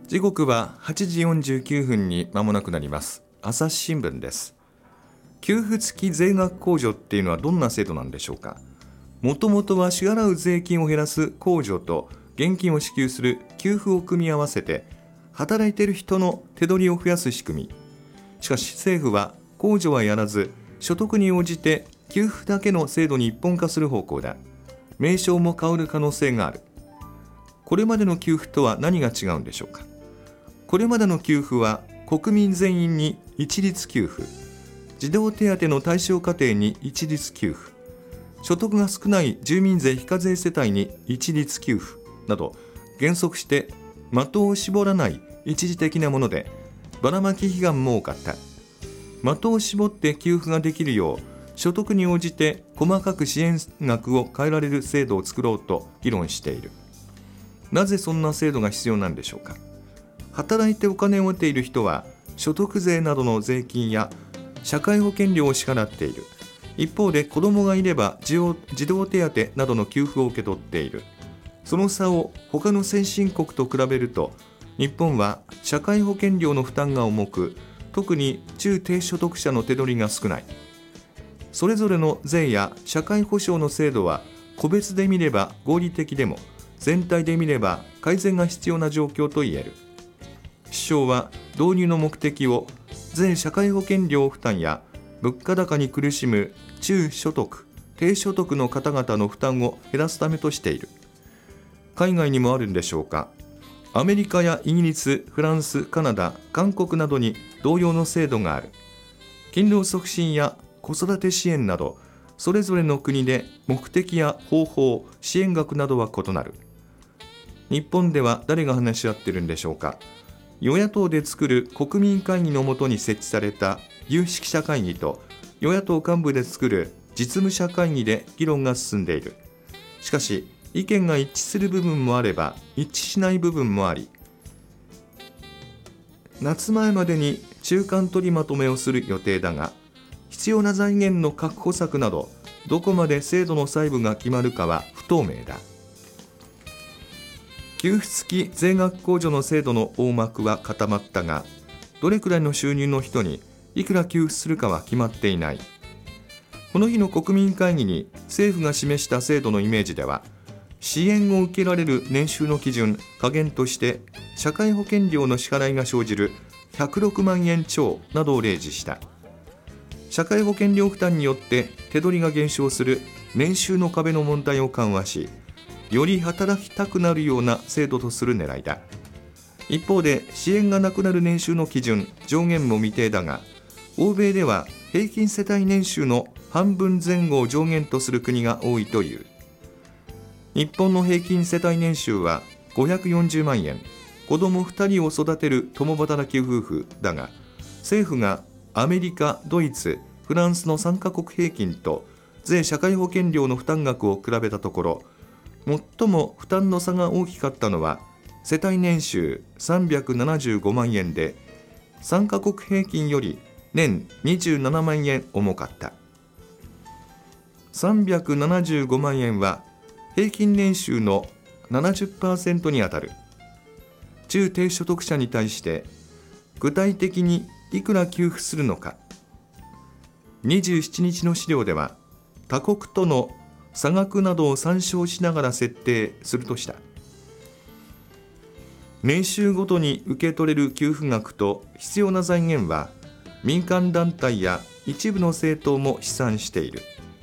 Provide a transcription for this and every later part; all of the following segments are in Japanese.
時刻は8時49分に間もなくなります。朝日新聞です。給付付き税額控除っていうのはどんな制度なんでしょうか。もともとは支払う税金を減らす控除と現金を支給する給付を組み合わせて働いている人の手取りを増やす仕組み。しかし政府は控除はやらず所得に応じて給付だけの制度に一本化する方向だ。名称も変わる可能性がある。これまでの給付とは何が違うんでしょうか。これまでの給付は国民全員に一律給付、児童手当の対象家庭に一律給付、所得が少ない住民税非課税世帯に一律給付など原則して的を絞らない一時的なもので、ばらまき批判も多かった。的を絞って給付ができるよう所得に応じて細かく支援額を変えられる制度を作ろうと議論している。なぜそんな制度が必要なんでしょうか。働いてお金を得ている人は所得税などの税金や社会保険料を支払っている。一方で子供がいれば児童手当などの給付を受け取っている。その差を他の先進国と比べると、日本は社会保険料の負担が重く、特に中低所得者の手取りが少ない。それぞれの税や社会保障の制度は個別で見れば合理的でも、全体で見れば改善が必要な状況と言える。首相は導入の目的を税社会保険料負担や物価高に苦しむ中所得・低所得の方々の負担を減らすためとしている。海外にもあるんでしょうか。アメリカやイギリス、フランス、カナダ、韓国などに同様の制度がある。勤労促進や子育て支援など、それぞれの国で目的や方法、支援額などは異なる。日本では誰が話し合っているんでしょうか。与野党で作る国民会議のもとに設置された有識者会議と与野党幹部で作る実務者会議で議論が進んでいる。しかし意見が一致する部分もあれば一致しない部分もあり、夏前までに中間取りまとめをする予定だが、必要な財源の確保策などどこまで制度の細部が決まるかは不透明だ。給付付き税額控除の制度の大幕は固まったが、どれくらいの収入の人にいくら給付するかは決まっていない。この日の国民会議に政府が示した制度のイメージでは、支援を受けられる年収の基準・下限として社会保険料の支払いが生じる106万円超などを例示した。社会保険料負担によって手取りが減少する年収の壁の問題を緩和し、より働きたくなるような制度とする狙いだ。一方で支援がなくなる年収の基準・上限も未定だが、欧米では平均世帯年収の半分前後を上限とする国が多いという。日本の平均世帯年収は540万円、子供2人を育てる共働き夫婦だが、政府がアメリカ、ドイツ、フランスの3カ国平均と税社会保険料の負担額を比べたところ、最も負担の差が大きかったのは世帯年収375万円で、3カ国平均より年27万円重かった。375万円は平均年収の 70% にあたる。中低所得者に対して具体的にいくら給付するのか。27日の資料では他国との差額などを参照しながら設定するとした。年収ごとに受け取れる給付額と必要な財源は民間団体や一部の政党も試算している。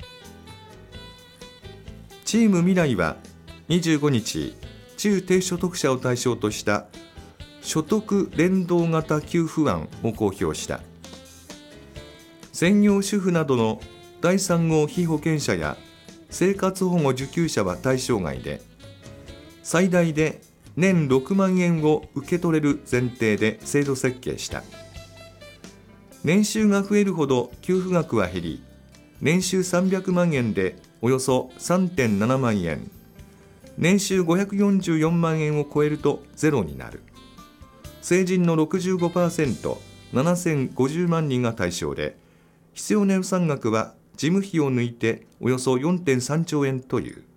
チーム未来は25日、中低所得者を対象とした所得連動型給付案を公表した。専業主婦などの第3号被保険者や生活保護受給者は対象外で、最大で年6万円を受け取れる前提で制度設計した。年収が増えるほど給付額は減り、年収300万円でおよそ 3.7 万円、年収544万円を超えるとゼロになる。成人の 65%、7050万人が対象で、必要な予算額は事務費を抜いておよそ 4.3 兆円という。